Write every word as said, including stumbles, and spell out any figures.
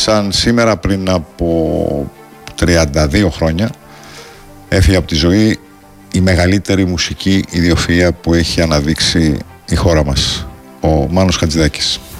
σαν σήμερα πριν από τριάντα δύο χρόνια έφυγε από τη ζωή η μεγαλύτερη μουσική ιδιοφυΐα που έχει αναδείξει η χώρα μας, ο Μάνος Χατζηδάκης.